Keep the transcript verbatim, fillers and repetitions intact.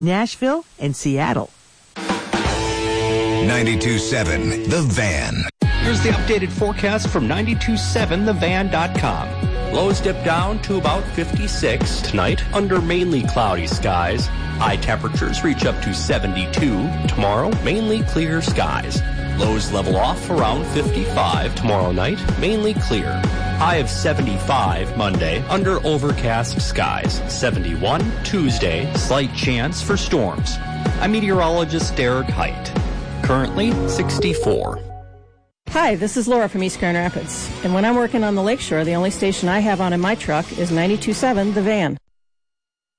Nashville, and Seattle. ninety-two point seven The Van. Here's the updated forecast from ninety-two point seven the van dot com. Lows dip down to about fifty-six tonight under mainly cloudy skies. High temperatures reach up to seventy-two. Tomorrow, mainly clear skies. Lows level off around fifty-five tomorrow night, mainly clear. High of seventy-five Monday under overcast skies. seventy-one Tuesday, slight chance for storms. I'm meteorologist Derek Height. Currently sixty-four. Hi, this is Laura from East Grand Rapids. And when I'm working on the lakeshore, the only station I have on in my truck is ninety-two point seven The Van.